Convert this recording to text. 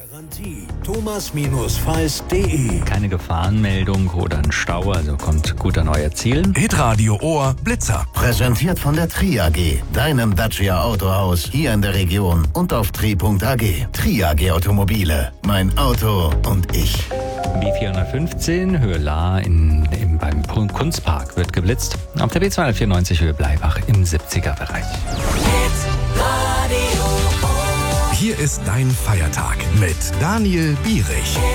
Garantie thomas-falls.de. Keine Gefahrenmeldung oder ein Stau, also kommt gut an euer Ziel. Hitradio Ohr Blitzer. Präsentiert von der Tri AG, deinem Dacia Autohaus hier in der Region und auf tri.ag. Tri AG Automobile, mein Auto und ich. B415, Höhe La beim Kunstpark wird geblitzt. Auf der B294 Höhe Bleibach im 70er-Bereich. Hier ist dein Feiertag mit Daniel Bierich.